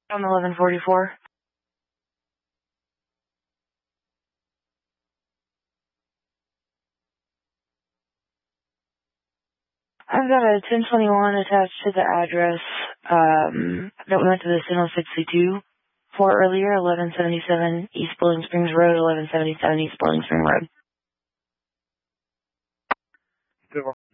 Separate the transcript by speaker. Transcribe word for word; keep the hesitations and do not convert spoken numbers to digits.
Speaker 1: On eleven forty-four. I've got a ten twenty-one attached to the address um, that we went to the Signal sixty-two for earlier, eleven seventy-seven East Bowling Springs Road, eleven seventy-seven East Bowling Spring Road.